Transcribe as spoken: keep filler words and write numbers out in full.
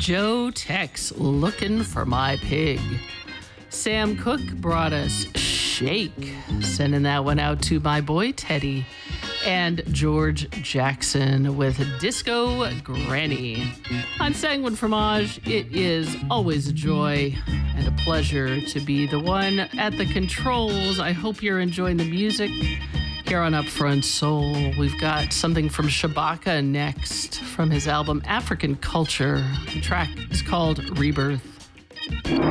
Joe Tex, Looking for My Pig. Sam Cooke brought us Shake, sending that one out to my boy Teddy. And George Jackson with Disco Granny. On Sanguine Fromage, it is always a joy and a pleasure to be the one at the controls. I hope you're enjoying the music. Here on Upfront Soul, we've got something from Shabaka next from his album African Culture. The track is called Rebirth.